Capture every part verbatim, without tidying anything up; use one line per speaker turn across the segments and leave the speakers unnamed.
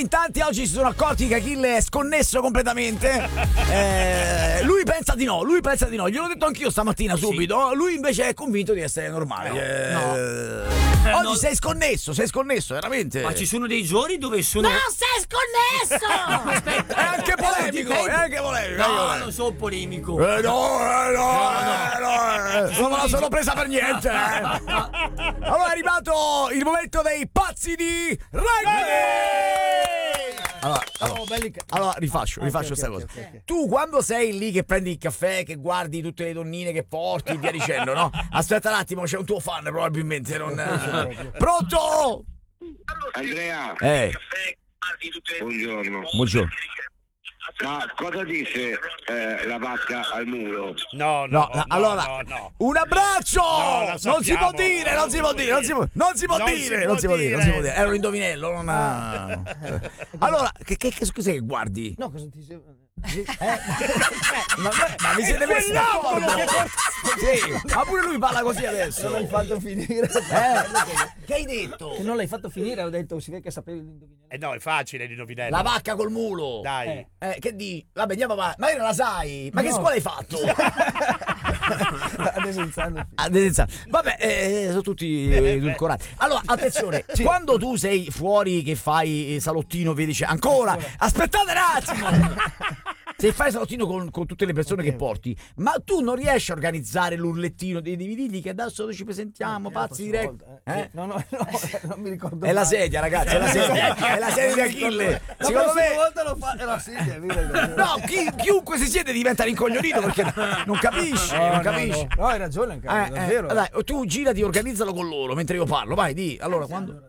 in tanti oggi si sono accorti che Achille è sconnesso completamente. Eh, lui pensa di no, lui pensa di no. Gliel'ho detto anch'io stamattina subito. Sì. Lui invece è convinto di essere normale.
No,
eh,
no.
Oggi
no.
sei sconnesso, sei sconnesso, veramente.
Ma ci sono dei giorni dove sono.
No, sei sconnesso!
Aspetta,
è anche polemico, è anche polemico.
No, non sono polemico.
Eh, no, eh, no, eh, no, eh, non me la sono presa per niente. Eh. Allora è arrivato il momento dei pazzi di rugby. Allora, allora,
Oh, belli...
allora rifaccio,
okay,
rifaccio questa
okay,
cosa.
okay, okay.
Tu quando sei lì che prendi il caffè, che guardi tutte le donnine che porti, via dicendo, no? Aspetta un attimo, c'è un tuo fan probabilmente. Non... Pronto?
Andrea,
Eh.
buongiorno.
Buongiorno.
Ma cosa dice eh, la vacca al muro?
No, no,
No, no,
no,
allora,
no, no.
un abbraccio!
No, lo
non si può
sappiamo.
dire, non si può dire, non si può, non si può
Non
dire,
si
non si può dire, non si può dire.
dire.
Era un indovinello, non ha... Allora, che, che, che cos'è che guardi?
No, cosa ti sembra?
Eh? ma, ma mi siete messi d'accordo? Sì, ma pure lui parla così adesso.
Non l'hai fatto finire.
Eh? Che hai detto?
Che non l'hai fatto finire, ho detto, si vede che sapevi l'indovinello.
Eh no, è facile l'indovinello.
La vacca col mulo.
Dai.
Eh.
Eh, che di? Vabbè, andiamo avanti. Ma io non la sai. Ma che
No.
scuola hai fatto?
Adesso iniziando.
Adesso, vabbè, eh, sono tutti edulcorati. Allora, attenzione, quando tu sei fuori che fai salottino, vedi, dice ancora, aspettate un attimo. Se fai salottino con, con tutte le persone che porti, ma tu non riesci a organizzare l'urlettino dei devi dirgli che adesso ci presentiamo, pazzi di rugby. Eh?
No, no, no, non mi ricordo.
È la
mai.
sedia, ragazzi, è la sedia, è la sedia di Achille.
La
Secondo
prossima
me,
volta lo fa, è la sedia, vero?
no, chi, chiunque si siede diventa rincoglionito perché non capisce,
No,
non
no,
capisce.
no. No, hai ragione, caro,
Eh, eh,
davvero.
dai, tu girati, organizzalo con loro mentre io parlo, vai, di. Allora, quando.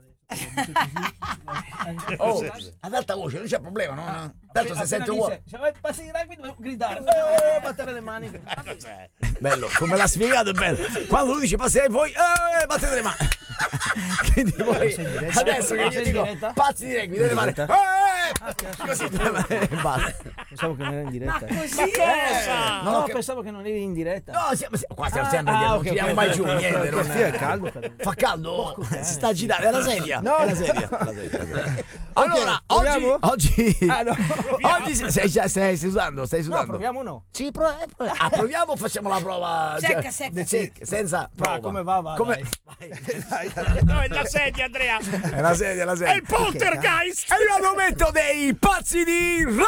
Oh, ad alta voce, non c'è problema, no? no. Tanto se sento vuoi.
Se vai passi di rugby devo gridare. Eh, battere le mani.
Bello, come l'ha spiegato è bello. Quando lui dice passare voi, eh, battete le mani. Quindi voi adesso che io dico pazzi di rugby, deve fare. Eh, così basta.
Pensavo che non era in diretta.
Ma così
Eh,
No,
no, che-
pensavo che non eri in diretta.
No, siamo, qua stiamo
Ah,
sempre
ah,
dietro,
ok,
non tiriamo
ok,
mai
ok,
giù
ok,
niente.
ok,
non-
sì, è caldo, però.
Fa caldo? Si sta agitando, è la sedia.
No,
è la
no.
sedia. È la sedia. Allora,
Ok,
oggi,
proviamo?
oggi,
Ah, no.
oggi stai, stai, stai, stai sudando, stai
No,
sudando.
proviamo o no?
Sì, pro- eh, pro- ah, proviamo o facciamo la prova?
Secca,
cioè,
secca.
secca, senza prova.
come va, va,
Come...
No, è la sedia, Andrea.
È la sedia, è la
È
sedia.
il poltergeist.
È il momento dei pazzi di rugby!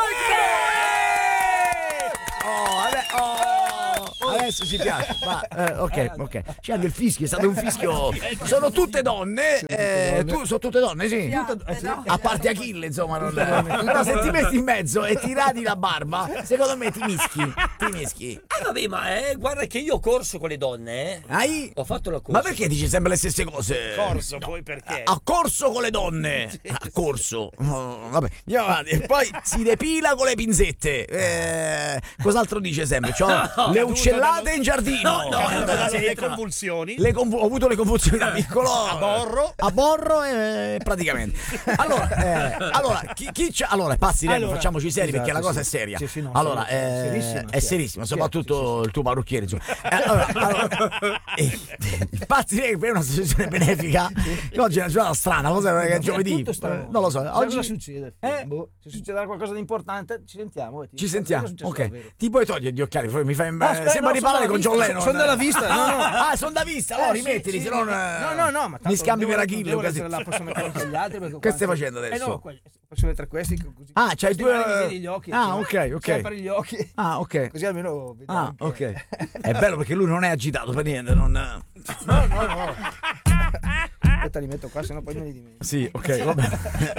Oh, vabbè, oh, adesso ci piace. Ma, eh, ok, ok. C'è anche il fischio, è stato un fischio. Sono tutte donne. Eh, tu, sono tutte donne, sì.
Eh, no.
A parte Achille, insomma, non però se ti metti in mezzo e ti radi la barba, secondo me ti mischi. Ti mischi.
Eh, vabbè, ma eh, guarda che io ho corso con le donne, eh.
Hai?
Ho fatto la corsa.
Ma perché dici sempre le stesse cose?
Corso, poi perché?
Ha corso con le donne. Ha corso. Oh, vabbè, andiamo avanti. E poi si depila con le pinzette. Eh, cos'altro dice sempre? C'ho le uccellate in giardino.
No, no, no, no,
le convulsioni.
Le convu- ho avuto le convulsioni da piccolo.
A borro.
A borro e praticamente. Allora, eh, allora chi, chi c'ha. Allora, pazzi,
Allora,
facciamoci seri
esatto,
perché la cosa
sì.
è seria.
Sì, sì, no,
allora,
seria,
eh,
serissima,
è
sì.
serissima,
Sì,
soprattutto
sì,
il tuo parrucchiere. Insomma. Eh, allora, allora, eh, il pazzi Rugby è un'associazione benefica. Oggi è una giornata strana, cosa che è giovedì.
Tutto strano.
Non lo so.
Sai
Oggi
cosa succede?
Eh?
Boh, se succederà qualcosa di importante, ci sentiamo. e ti-
ci sentiamo.
cosa è successo
Ok.
davvero?
Ti puoi togliere gli occhiali, poi mi fai.
No, aspetta,
sembra
no,
di
sono
parlare
dalla
con John
vista,
Lennon.
sono dalla vista, no, no.
Ah, sono da vista. Allora
Eh, sì,
rimettili,
sì,
se non.
No, no, no, ma tanto
mi scambi
devo-
per Achille.
devo
così.
essere là, posso mettere anche gli altri, perché
Che
qua-
stai facendo
Eh
adesso?
no, que- posso mettere questi così.
Ah, c'hai
Questi
due-
magari mi vedi gli occhi.
Ah,
sì.
ok, ok.
Sempre gli occhi.
Ah, ok.
Così almeno vediamo
Ah,
che-
ok. È bello perché lui non è agitato per niente, non.
No, no, no. Aspetta, li metto qua, sennò poi me li dimentico.
Sì, ok, va bene.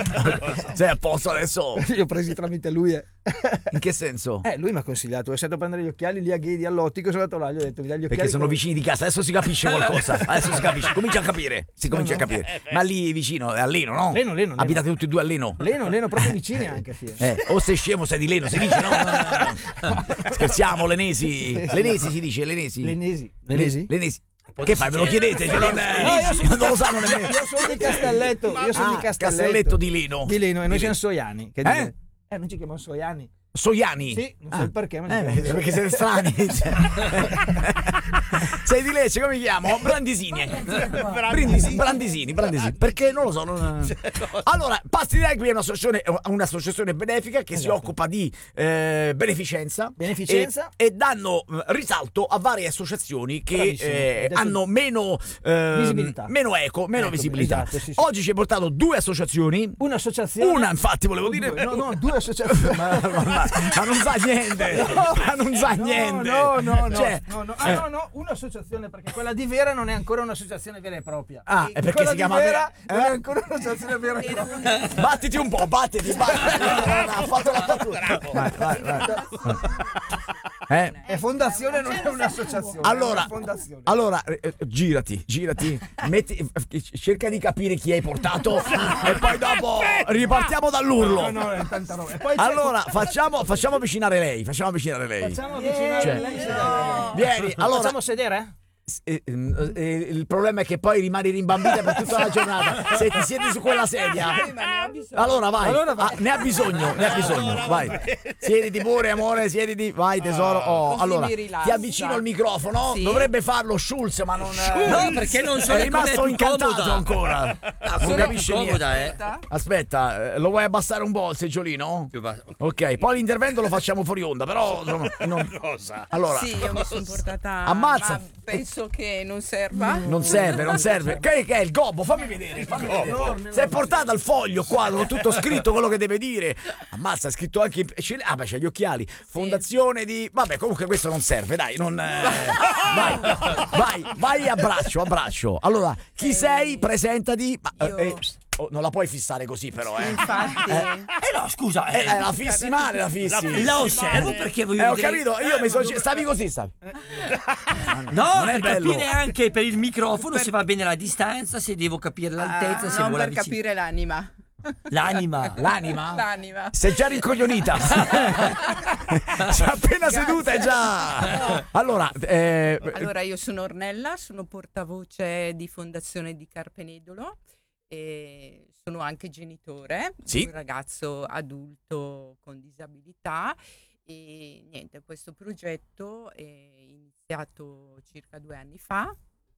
Sei a posto adesso?
Li ho presi tramite lui. Eh,
In che senso?
eh lui mi ha consigliato, è stato a prendere gli occhiali lì a Ghedi all'ottico, sono andato là, gli ho detto, mi dai gli occhiali.
Perché sono
con-
vicini di casa, adesso si capisce qualcosa. Adesso si capisce, comincia a capire. Si comincia a capire. Ma lì vicino è a Leno, no?
Leno, Leno, Leno.
Abitate tutti e due a Leno?
Leno, Leno, proprio vicini anche, sì.
Eh, o sei scemo o sei di Leno, si dice, no? Scherziamo, Lenesi. Lenesi si dice, Lenesi.
Lenesi.
Lenesi? Lenesi. Che fai? Me lo chiedete? Che non,
No, io sono-
non lo sanno nemmeno.
Io sono di Castelletto, io sono
Ah,
di Castelletto.
Castelletto di Leno.
Di Leno, e noi
Di
siamo
Leno.
soiani. Che
Eh?
dire? Eh, non ci chiamiamo soiani.
Soiani?
Sì, non so
Ah.
il perché, ma
Eh,
si chiama
perché siete strani. Sei di Lecce, come mi chiamo? Brandisini. Brindisi- Brandisini, Brandisini. Perché non lo so. Non... Allora, Pasti di Rugby è un'associazione, un'associazione benefica che si
Esatto.
occupa di eh, beneficenza.
Beneficenza.
E, e danno eh, risalto a varie associazioni che
Bravissimo.
eh,
Adesso-
hanno meno ehm,
Visibilità.
meno eco, meno
Ecco,
visibilità.
esatto, sì, sì.
Oggi ci hai portato due associazioni.
Un'associazione.
Una, infatti, volevo dire.
Due, no, no, due associazioni.
ma, ma- ma non sa niente, ma non sa
No,
niente.
No, no, no,
Cioè,
no, no. Ah,
eh.
no, no, un'associazione, perché quella di Vera non è ancora un'associazione vera e propria.
Ah, è perché
Quella
si
di
chiama
Vera
Vera-
non è
eh?
ancora un'associazione vera e propria.
Battiti un po', battiti, battiti. Ha fatto la battuta. Vai, vai, vai. Eh?
È fondazione, non è un'associazione. è
Allora,
una fondazione.
allora eh, eh, girati, girati, metti, eh, cerca di capire chi hai portato e poi dopo ripartiamo dall'urlo.
No, no, è tanta roba. E poi c'è-
Allora, facciamo, facciamo avvicinare lei, facciamo avvicinare lei.
facciamo avvicinare
Cioè,
lei sedere.
Vieni, allora.
Facciamo sedere?
Eh, eh, eh, il problema è che poi rimani rimbambita per tutta la giornata se ti siedi su quella sedia. Allora vai,
Allora vai.
Ah, ne ha bisogno, ne ha bisogno, vai. Siediti pure, amore, siediti, vai tesoro. Oh,
Così
allora
mi rilasso.
ti avvicino il microfono.
Sì.
Dovrebbe farlo Schulz, ma non eh,
No, perché non so
è
come
rimasto
è più
incantato
comoda.
ancora.
Ah,
Non
come è
capisce
più
niente.
comoda, eh?
Aspetta, eh, lo vuoi abbassare un po' il seggiolino?
Più basso.
Ok, poi l'intervento lo facciamo fuori onda, però insomma, non...
Cosa?
Allora,
Sì, io mi sono portata.
Ammazza.
Ma penso che non serva.
non serve, non serve. Che, che è il gobbo? Fammi vedere. Fammi vedere. Si è portata il foglio qua, con tutto scritto quello che deve dire. Ammazza, è scritto anche. in- Ah, beh, c'è gli occhiali. Fondazione di. Vabbè, comunque questo non serve, dai. Non, eh, Vai, vai, vai a braccio, a braccio. Allora, chi sei? Presentati. Ma, eh,
Io-
eh, oh, non la puoi fissare così, però, eh.
Infatti.
Eh no, scusa,
Eh,
eh,
eh, la fissi male, la fissi.
la osservo perché voglio
Eh, ho
vedere-
capito, io mi sono. Stavi così, stavi.
No,
Non è
per
bello.
capire anche per il microfono se va bene la distanza, se devo capire l'altezza,
Ah,
se
non
vola
per
vicino.
capire l'anima.
L'anima.
L'anima?
L'anima.
Sei già rincoglionita. Sei appena seduta e già. Allora, eh,
Allora, io sono Ornella, sono portavoce di Fondazione di Carpenedolo e sono anche genitore
Sì.
di un ragazzo adulto con disabilità e niente, questo progetto è iniziato circa due anni fa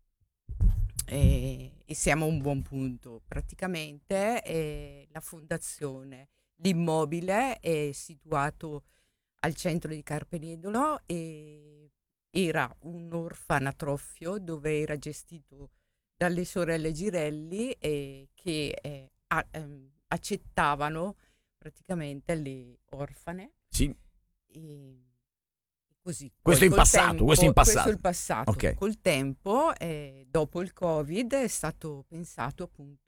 e, e siamo a un buon punto praticamente. E la fondazione, l'immobile è situato al centro di Carpenedolo e era un orfanatrofio dove era gestito dalle sorelle Girelli e che eh, a- ehm, accettavano praticamente le orfane
sì.
e così.
Questo
Poi
in
col
passato,
tempo-
questo in passato.
questo è il passato.
Ok.
Col tempo, eh, dopo il Covid, è stato pensato appunto